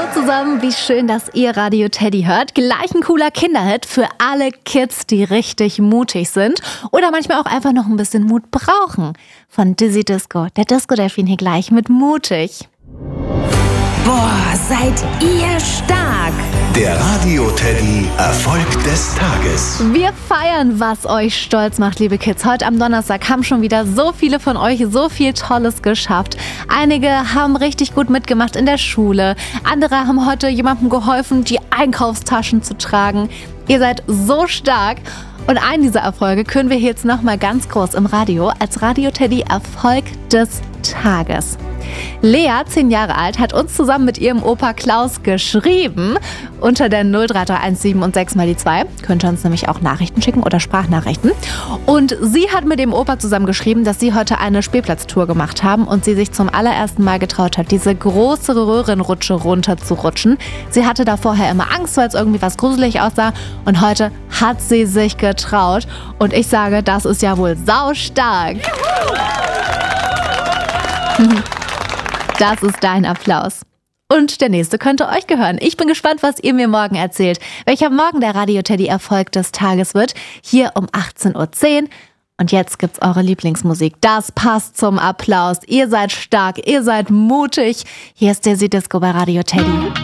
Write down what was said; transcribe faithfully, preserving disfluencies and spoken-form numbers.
Zusammen, wie schön, dass ihr Radio Teddy hört. Gleich ein cooler Kinderhit für alle Kids, die richtig mutig sind oder manchmal auch einfach noch ein bisschen Mut brauchen. Von Dizzy Disco, der Disco-Delfin hier gleich mit Mutig. Boah, seid ihr stark! Der Radio Teddy Erfolg des Tages. Wir feiern, was euch stolz macht, liebe Kids. Heute am Donnerstag haben schon wieder so viele von euch so viel Tolles geschafft. Einige haben richtig gut mitgemacht in der Schule. Andere haben heute jemandem geholfen, die Einkaufstaschen zu tragen. Ihr seid so stark. Und einen dieser Erfolge können wir jetzt nochmal ganz groß im Radio als Radio Teddy Erfolg des Tages. Lea, zehn Jahre alt, hat uns zusammen mit ihrem Opa Klaus geschrieben unter der null drei drei eins sieben und sechs mal die zwei. Könnt ihr uns nämlich auch Nachrichten schicken oder Sprachnachrichten. Und sie hat mit dem Opa zusammen geschrieben, dass sie heute eine Spielplatztour gemacht haben und sie sich zum allerersten Mal getraut hat, diese große Röhrenrutsche runterzurutschen. Sie hatte da vorher immer Angst, weil es irgendwie was gruselig aussah und heute hat sie sich getraut. Und ich sage, das ist ja wohl saustark. Das ist dein Applaus. Und der nächste könnte euch gehören. Ich bin gespannt, was ihr mir morgen erzählt. Welcher morgen der Radio Teddy Erfolg des Tages wird. Hier um achtzehn Uhr zehn. Und jetzt gibt's eure Lieblingsmusik. Das passt zum Applaus. Ihr seid stark, ihr seid mutig. Hier ist der Dizzy Disco bei Radio Teddy.